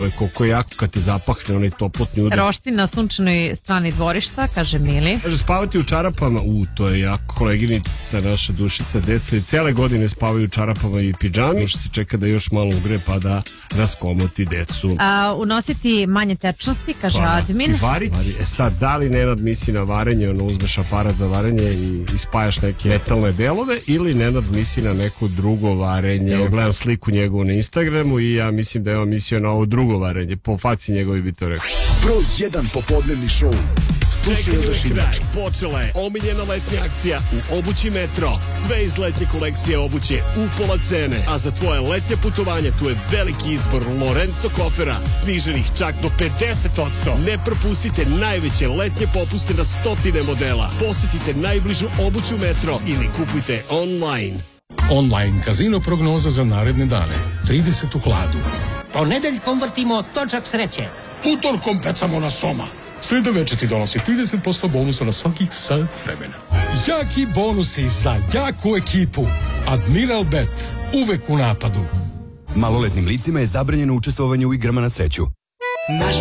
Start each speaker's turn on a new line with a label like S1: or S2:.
S1: koliko je jako kad te zapahne onaj toplotni udar.
S2: Roštilj na sunčanoj strani dvorišta, kaže Mili.
S1: Kaže, spavati u čarapama, to je jako. Koleginica naša Dušica, deca i cele godine spavaju u čarapama i pidžami. Dušica čeka da još malo ugre pa da raskomoti decu.
S2: Unositi manje tečnosti, kaže admin.
S1: I variti. Sad, da li Nenad misli na varenje, uzmeš aparat za varenje i spajaš neke metalne delove, ili Nenad misli na neko drugo varenje. Evo, gledam sliku njegovu na Instagramu i ja mislim da je on mislio na ovo drugo varenje. Po faci njegovi bi to rekao.
S3: Broj 1 popodnevni show.
S1: Čekaj, kraj, počela je omiljena letnja akcija u Obući Metro. Sve iz letnje kolekcije obuće u pola cene. A za tvoje letnje putovanje tu je veliki izbor Lorenzo kofera, sniženih čak do 50%. Ne propustite najveće letnje popuste na stotine modela. Posjetite najbližu Obuću Metro ili kupujte online.
S4: Online kazino prognoza za naredne dane. 30 u hladu.
S5: Ponedeljkom vrtimo točak sreće.
S4: Utorkom pecamo na soma. Sreda veče ti donosi 30% bonusa na svakih sat vremena. Jaki bonusi za jaku ekipu. Admiral Bet. Uvek u napadu.
S6: Maloletnim licima je zabranjeno učestvovanje u igrama na sreću.